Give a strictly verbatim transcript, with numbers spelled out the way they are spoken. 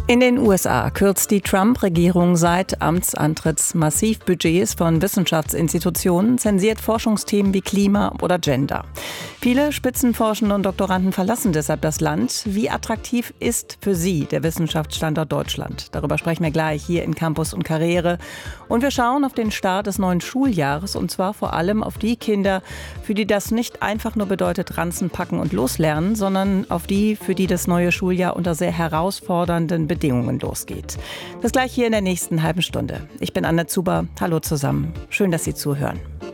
In den U S A kürzt die Trump-Regierung seit Amtsantritts massiv Budgets von Wissenschaftsinstitutionen, zensiert Forschungsthemen wie Klima oder Gender. Viele Spitzenforschende und Doktoranden verlassen deshalb das Land. Wie attraktiv ist für Sie der Wissenschaftsstandort Deutschland? Darüber sprechen wir gleich hier in Campus und Karriere. Und wir schauen auf den Start des neuen Schuljahres, und zwar vor allem auf die Kinder, für die das nicht einfach nur bedeutet Ranzen packen und loslernen, sondern auf die, für die das neue Schuljahr unter sehr herausfordernden Bedingungen losgeht. Das gleich hier in der nächsten halben Stunde. Ich bin Anna Zuber. Hallo zusammen. Schön, dass Sie zuhören.